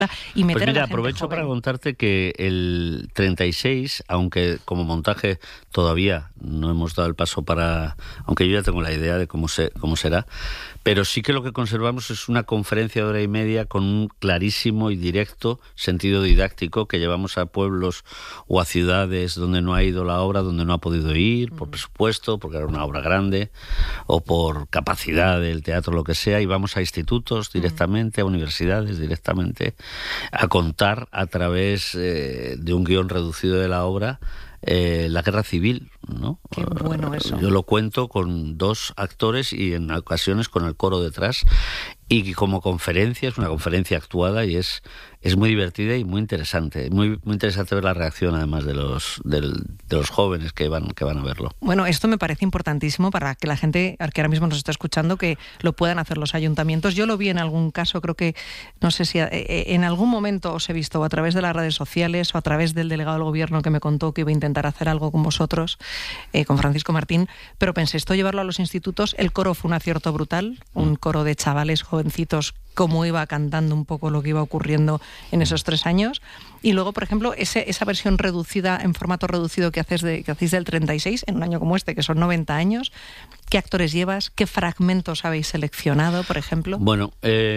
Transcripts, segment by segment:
y meter Pues mira, a la gente aprovecho joven. para contarte que el 36, aunque como montaje todavía no hemos dado el paso para... Aunque yo ya tengo la idea de cómo será, pero sí que lo que conservamos es una conferencia de hora y media con un clarísimo y directo sentido didáctico que llevamos a pueblos o a ciudades donde no ha ido la obra, donde no ha podido ir, por presupuesto, porque era una obra grande, o por capacidad del teatro, lo que sea, y vamos a institutos directamente, a universidades directamente, a contar a través de un guión reducido de la obra la guerra civil, ¿no? Qué bueno eso. Yo lo cuento con 2 actores y en ocasiones con el coro detrás, y como conferencia, es una conferencia actuada y es muy divertida y muy interesante. Muy interesante ver la reacción además de los jóvenes que van a verlo. Bueno, esto me parece importantísimo para que la gente que ahora mismo nos está escuchando, que lo puedan hacer los ayuntamientos. Yo lo vi en algún caso, creo que, no sé si en algún momento os he visto o a través de las redes sociales o a través del delegado del gobierno que me contó que iba a intentar hacer algo con vosotros, con Francisco Martín, pero pensé, esto llevarlo a los institutos. El coro fue un acierto brutal, un coro de chavales jovencitos, cómo iba cantando un poco lo que iba ocurriendo en esos 3 años. Y luego, por ejemplo, esa versión reducida, en formato reducido que hacéis del 36, en un año como este, que son 90 años, ¿qué actores llevas? ¿Qué fragmentos habéis seleccionado, por ejemplo? Bueno,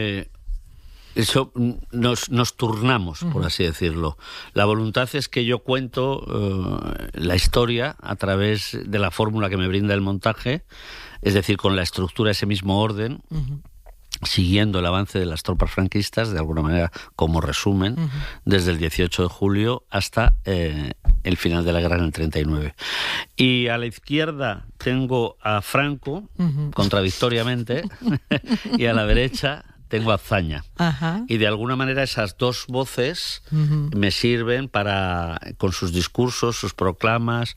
eso nos turnamos, por así decirlo. La voluntad es que yo cuento la historia a través de la fórmula que me brinda el montaje, es decir, con la estructura, ese mismo orden, siguiendo el avance de las tropas franquistas, de alguna manera como resumen, desde el 18 de julio hasta el final de la guerra en el 39. Y a la izquierda tengo a Franco, contradictoriamente, y a la derecha tengo a Azaña. Ajá. Y de alguna manera esas 2 voces me sirven para, con sus discursos, sus proclamas,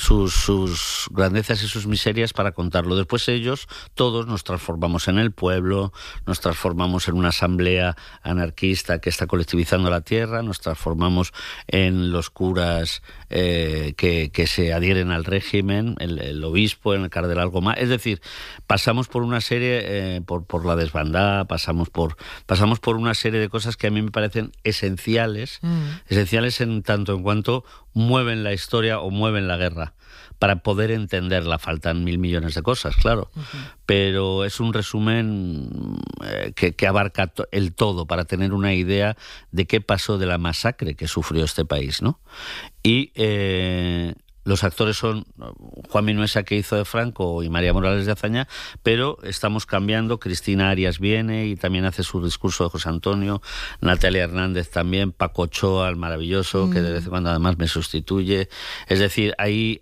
sus grandezas y sus miserias, para contarlo. Después ellos, todos, nos transformamos en el pueblo, nos transformamos en una asamblea anarquista que está colectivizando la tierra, nos transformamos en los curas que se adhieren al régimen, el obispo, en el cardenal Gomá. Es decir, pasamos por una serie, por la desbandada, pasamos por una serie de cosas que a mí me parecen esenciales en tanto en cuanto mueven la historia o mueven la guerra. Para poder entenderla faltan 1.000 millones de cosas, claro, pero es un resumen que abarca el todo, para tener una idea de qué pasó, de la masacre que sufrió este país, ¿no? Y los actores son Juan Minuesa, que hizo de Franco, y María Morales de Azaña, pero estamos cambiando. Cristina Arias viene y también hace su discurso de José Antonio, Natalia Hernández también, Paco Ochoa, el maravilloso, que de vez en cuando además me sustituye. Es decir,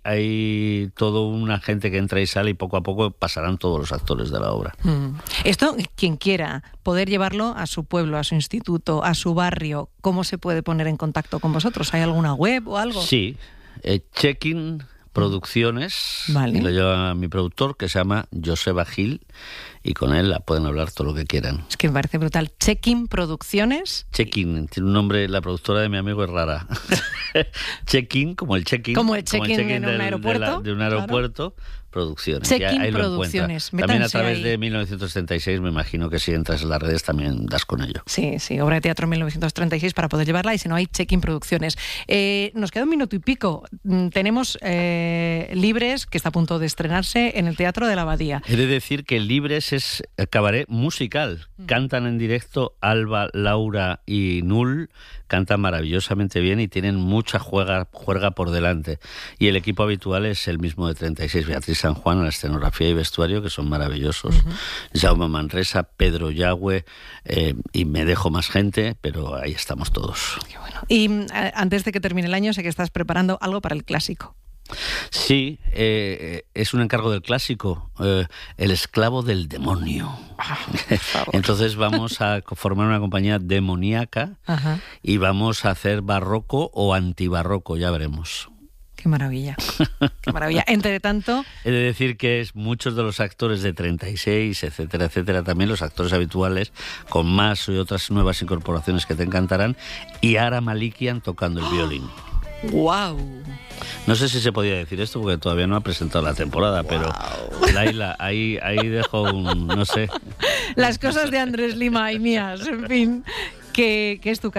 hay toda una gente que entra y sale, y poco a poco pasarán todos los actores de la obra. Esto, quien quiera poder llevarlo a su pueblo, a su instituto, a su barrio, ¿cómo se puede poner en contacto con vosotros? ¿Hay alguna web o algo? Sí. Check-in Producciones, vale. Y lo lleva mi productor, que se llama Joseba Gil, y con él pueden hablar todo lo que quieran. Es que me parece brutal. Check-in Producciones. Check-in, tiene un nombre, la productora de mi amigo es rara. Check-in, como el check-in. Como el check-in en un aeropuerto. De un aeropuerto. Claro. Producciones. Check-in ahí Producciones. También a través ahí. de 1936, me imagino que si entras en las redes también das con ello. Sí, obra de teatro 1936 para poder llevarla, y si no hay Check-in Producciones. Nos queda 1 minuto y pico. Tenemos Libres, que está a punto de estrenarse en el Teatro de la Abadía. He de decir que Libres es el cabaret musical. Cantan en directo Alba, Laura y Nul, cantan maravillosamente bien y tienen mucha juerga por delante. Y el equipo habitual es el mismo de 36, Beatriz San Juan a la escenografía y vestuario, que son maravillosos. Jaume Manresa, Pedro Yagüe, y me dejo más gente, pero ahí estamos todos. Qué bueno. Y antes de que termine el año, sé que estás preparando algo para el clásico. Sí, es un encargo del clásico, El esclavo del demonio. Entonces vamos a formar una compañía demoníaca. Ajá. Y vamos a hacer barroco o antibarroco, ya veremos. Qué maravilla, qué maravilla. Entre tanto... He de decir que muchos de los actores de 36, etcétera, etcétera, también los actores habituales, con más y otras nuevas incorporaciones que te encantarán, y Ara Malikian tocando el violín. ¡Wow! No sé si se podía decir esto porque todavía no ha presentado la temporada, pero Laila, ahí dejo un, no sé. Las cosas de Andrés Lima y mías, en fin. que es tu